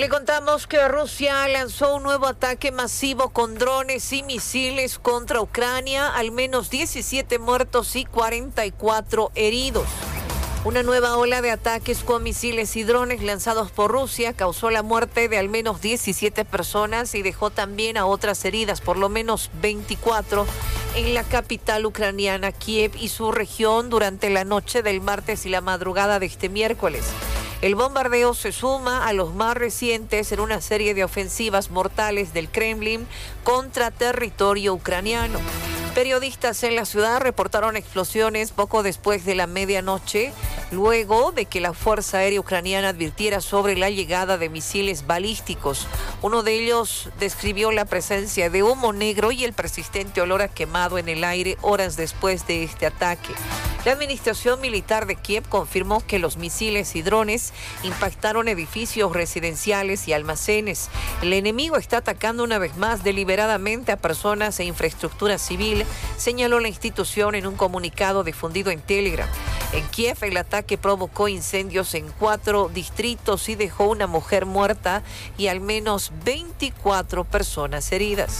Le contamos que Rusia lanzó un nuevo ataque masivo con drones y misiles contra Ucrania, al menos 17 muertos y 44 heridos. Una nueva ola de ataques con misiles y drones lanzados por Rusia causó la muerte de al menos 17 personas y dejó también a otras heridas, por lo menos 24, en la capital ucraniana, Kiev, y su región durante la noche del martes y la madrugada de este miércoles. El bombardeo se suma a los más recientes en una serie de ofensivas mortales del Kremlin contra territorio ucraniano. Periodistas en la ciudad reportaron explosiones poco después de la medianoche, luego de que la Fuerza Aérea Ucraniana advirtiera sobre la llegada de misiles balísticos. Uno de ellos describió la presencia de humo negro y el persistente olor a quemado en el aire horas después de este ataque. La administración militar de Kiev confirmó que los misiles y drones impactaron edificios residenciales y almacenes. El enemigo está atacando una vez más deliberadamente a personas e infraestructura civil, señaló la institución en un comunicado difundido en Telegram. En Kiev, el ataque provocó incendios en 4 distritos y dejó una mujer muerta y al menos 24 personas heridas.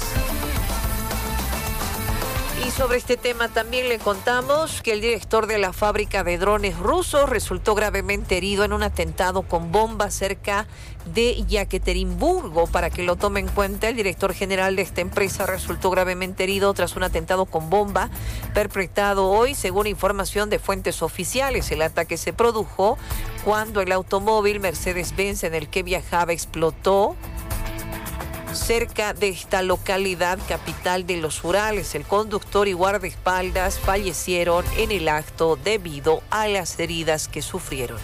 Y sobre este tema también le contamos que el director de la fábrica de drones rusos resultó gravemente herido en un atentado con bomba cerca de Yekaterinburgo. Para que lo tome en cuenta, el director general de esta empresa resultó gravemente herido tras un atentado con bomba perpetrado hoy, según información de fuentes oficiales. El ataque se produjo cuando el automóvil Mercedes-Benz en el que viajaba explotó cerca de esta localidad capital de los Urales. El conductor y guardaespaldas fallecieron en el acto debido a las heridas que sufrieron.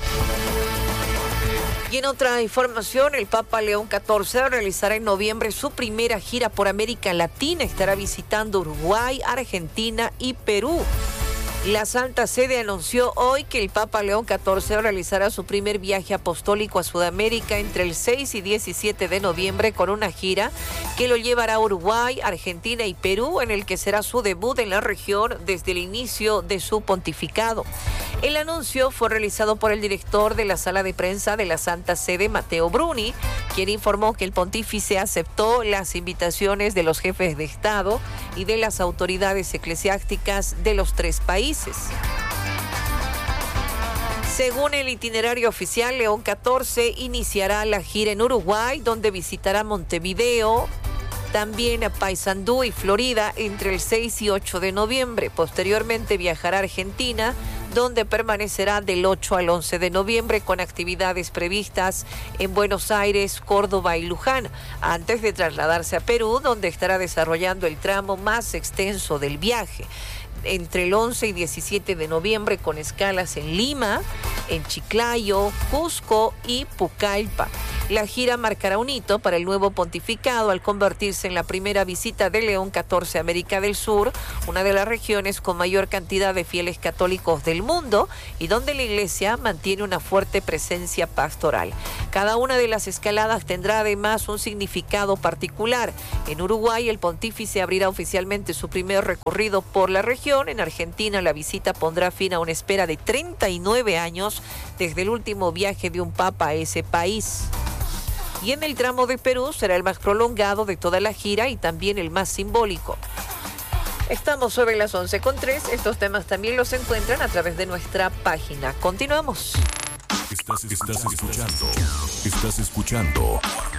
Y en otra información, el Papa León XIV realizará en noviembre su primera gira por América Latina. Estará visitando Uruguay, Argentina y Perú. La Santa Sede anunció hoy que el Papa León XIV realizará su primer viaje apostólico a Sudamérica entre el 6 y 17 de noviembre con una gira que lo llevará a Uruguay, Argentina y Perú, en el que será su debut en la región desde el inicio de su pontificado. El anuncio fue realizado por el director de la sala de prensa de la Santa Sede, Matteo Bruni, quien informó que el pontífice aceptó las invitaciones de los jefes de Estado y de las autoridades eclesiásticas de los 3 países. Según el itinerario oficial, León XIV iniciará la gira en Uruguay, donde visitará Montevideo, también a Paysandú y Florida entre el 6 y 8 de noviembre. Posteriormente viajará a Argentina, donde permanecerá del 8 al 11 de noviembre con actividades previstas en Buenos Aires, Córdoba y Luján, antes de trasladarse a Perú, donde estará desarrollando el tramo más extenso del viaje, entre el 11 y 17 de noviembre, con escalas en Lima, en Chiclayo, Cusco y Pucallpa. La gira marcará un hito para el nuevo pontificado al convertirse en la primera visita de León XIV a América del Sur, una de las regiones con mayor cantidad de fieles católicos del mundo y donde la Iglesia mantiene una fuerte presencia pastoral. Cada una de las escaladas tendrá además un significado particular. En Uruguay, el pontífice abrirá oficialmente su primer recorrido por la región. En Argentina, la visita pondrá fin a una espera de 39 años desde el último viaje de un papa a ese país. Y en el tramo de Perú será el más prolongado de toda la gira y también el más simbólico. Estamos sobre las 11:03. Estos temas también los encuentran a través de nuestra página. Continuamos. Estás escuchando